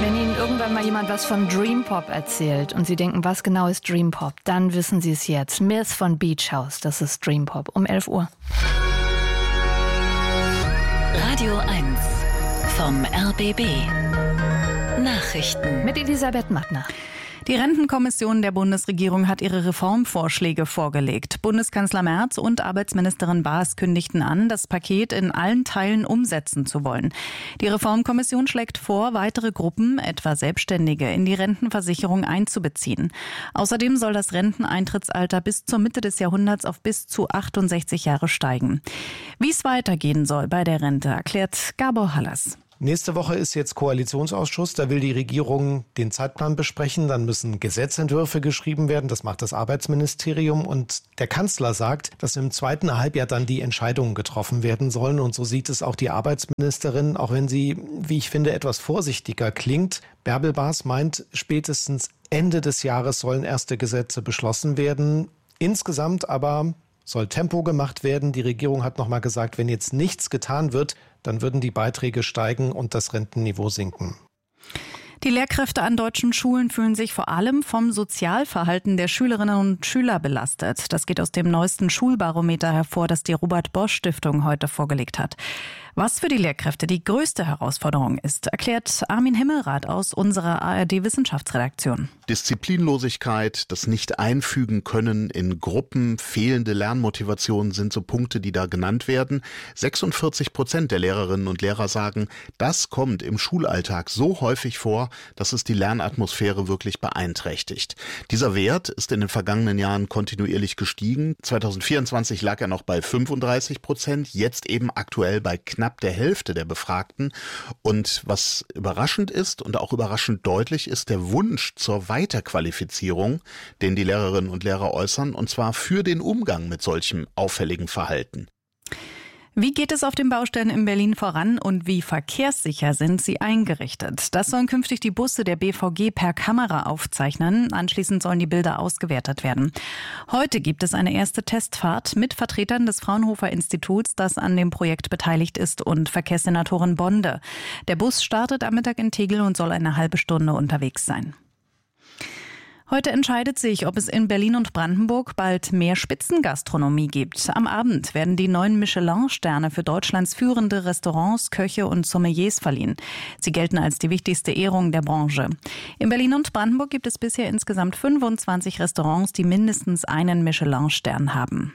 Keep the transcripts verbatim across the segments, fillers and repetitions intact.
Wenn Ihnen irgendwann mal jemand was von Dream Pop erzählt und Sie denken, was genau ist Dream Pop, dann wissen Sie es jetzt. Myth von Beach House, das ist Dream Pop. Um elf Uhr. Radio eins vom R B B. Nachrichten Mit Elisabeth Mattner. Die Rentenkommission der Bundesregierung hat ihre Reformvorschläge vorgelegt. Bundeskanzler Merz und Arbeitsministerin Baas kündigten an, das Paket in allen Teilen umsetzen zu wollen. Die Reformkommission schlägt vor, weitere Gruppen, etwa Selbstständige, in die Rentenversicherung einzubeziehen. Außerdem soll das Renteneintrittsalter bis zur Mitte des Jahrhunderts auf bis zu achtundsechzig Jahre steigen. Wie es weitergehen soll bei der Rente, erklärt Gabor Hallas. Nächste Woche ist jetzt Koalitionsausschuss. Da will die Regierung den Zeitplan besprechen. Dann müssen Gesetzentwürfe geschrieben werden. Das macht das Arbeitsministerium. Und der Kanzler sagt, dass im zweiten Halbjahr dann die Entscheidungen getroffen werden sollen. Und so sieht es auch die Arbeitsministerin, auch wenn sie, wie ich finde, etwas vorsichtiger klingt. Bärbel Baas meint, spätestens Ende des Jahres sollen erste Gesetze beschlossen werden. Insgesamt aber soll Tempo gemacht werden. Die Regierung hat noch mal gesagt, wenn jetzt nichts getan wird, dann würden die Beiträge steigen und das Rentenniveau sinken. Die Lehrkräfte an deutschen Schulen fühlen sich vor allem vom Sozialverhalten der Schülerinnen und Schüler belastet. Das geht aus dem neuesten Schulbarometer hervor, das die Robert-Bosch-Stiftung heute vorgelegt hat. Was für die Lehrkräfte die größte Herausforderung ist, erklärt Armin Himmelrath aus unserer A R D-Wissenschaftsredaktion. Disziplinlosigkeit, das Nicht-Einfügen können in Gruppen, fehlende Lernmotivation sind so Punkte, die da genannt werden. sechsundvierzig Prozent der Lehrerinnen und Lehrer sagen, das kommt im Schulalltag so häufig vor, dass es die Lernatmosphäre wirklich beeinträchtigt. Dieser Wert ist in den vergangenen Jahren kontinuierlich gestiegen. zweitausendvierundzwanzig lag er noch bei fünfunddreißig Prozent, jetzt eben aktuell bei knapp der Hälfte der Befragten. Und was überraschend ist und auch überraschend deutlich ist der Wunsch zur Weiterqualifizierung, den die Lehrerinnen und Lehrer äußern, und zwar für den Umgang mit solchem auffälligen Verhalten. Wie geht es auf den Baustellen in Berlin voran und wie verkehrssicher sind sie eingerichtet? Das sollen künftig die Busse der B V G per Kamera aufzeichnen. Anschließend sollen die Bilder ausgewertet werden. Heute gibt es eine erste Testfahrt mit Vertretern des Fraunhofer Instituts, das an dem Projekt beteiligt ist, und Verkehrssenatorin Bonde. Der Bus startet am Mittag in Tegel und soll eine halbe Stunde unterwegs sein. Heute entscheidet sich, ob es in Berlin und Brandenburg bald mehr Spitzengastronomie gibt. Am Abend werden die neuen Michelin-Sterne für Deutschlands führende Restaurants, Köche und Sommeliers verliehen. Sie gelten als die wichtigste Ehrung der Branche. In Berlin und Brandenburg gibt es bisher insgesamt fünfundzwanzig Restaurants, die mindestens einen Michelin-Stern haben.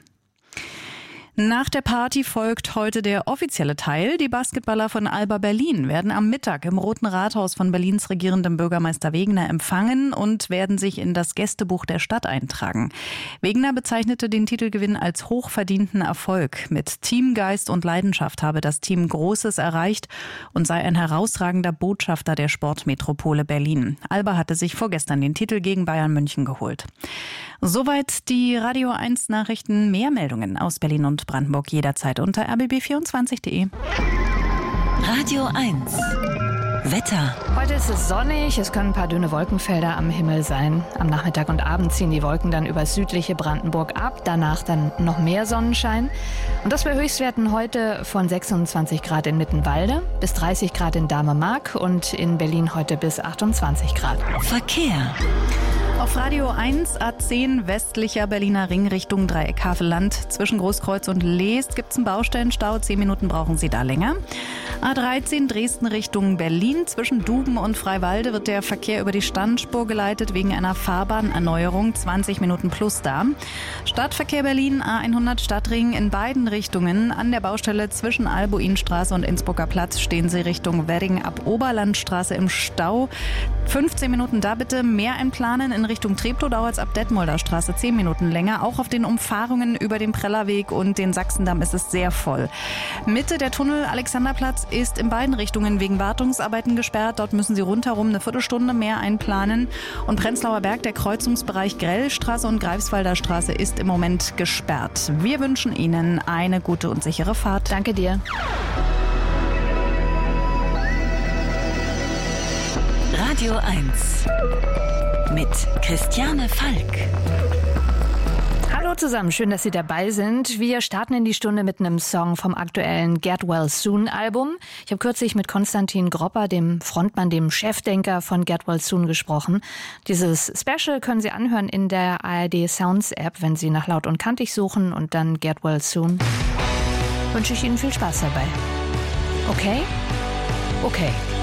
Nach der Party folgt heute der offizielle Teil. Die Basketballer von Alba Berlin werden am Mittag im Roten Rathaus von Berlins regierendem Bürgermeister Wegener empfangen und werden sich in das Gästebuch der Stadt eintragen. Wegener bezeichnete den Titelgewinn als hochverdienten Erfolg. Mit Teamgeist und Leidenschaft habe das Team Großes erreicht und sei ein herausragender Botschafter der Sportmetropole Berlin. Alba hatte sich vorgestern den Titel gegen Bayern München geholt. Soweit die Radio eins Nachrichten. Mehr Meldungen aus Berlin und Brandenburg jederzeit unter r b b vierundzwanzig punkt d e. Radio eins Wetter. Heute ist es sonnig, es können ein paar dünne Wolkenfelder am Himmel sein. Am Nachmittag und Abend ziehen die Wolken dann über südliche Brandenburg ab, danach dann noch mehr Sonnenschein. Und das bei Höchstwerten heute von sechsundzwanzig Grad in Mittenwalde bis dreißig Grad in Dahme-Mark und in Berlin heute bis achtundzwanzig Grad. Verkehr. Auf Radio eins A zehn westlicher Berliner Ring Richtung Dreieck-Havelland. Zwischen Großkreuz und Leest gibt es einen Baustellenstau. Zehn Minuten brauchen Sie da länger. A dreizehn Dresden Richtung Berlin. Zwischen Duben und Freiwalde wird der Verkehr über die Standspur geleitet wegen einer Fahrbahnerneuerung. zwanzig Minuten plus da. Stadtverkehr Berlin A hundert Stadtring in beiden Richtungen. An der Baustelle zwischen Albuinstraße und Innsbrucker Platz stehen Sie Richtung Wedding ab Oberlandstraße im Stau. fünfzehn Minuten da bitte. Mehr einplanen. In Richtung Treptow dauert es ab Detmolder Straße zehn Minuten länger. Auch auf den Umfahrungen über den Prellerweg und den Sachsendamm ist es sehr voll. Mitte der Tunnel Alexanderplatz ist in beiden Richtungen wegen Wartungsarbeiten gesperrt. Dort müssen Sie rundherum eine Viertelstunde mehr einplanen. Und Prenzlauer Berg, der Kreuzungsbereich Grellstraße und Greifswalder Straße ist im Moment gesperrt. Wir wünschen Ihnen eine gute und sichere Fahrt. Danke dir. Radio eins mit Christiane Falk. Hallo zusammen, schön, dass Sie dabei sind. Wir starten in die Stunde mit einem Song vom aktuellen Get Well Soon Album. Ich habe kürzlich mit Konstantin Gropper, dem Frontmann, dem Chefdenker von Get Well Soon, gesprochen. Dieses Special können Sie anhören in der A R D Sounds App, wenn Sie nach Laut und Kantig suchen und dann Get Well Soon. Wünsche ich Ihnen viel Spaß dabei. Okay? Okay.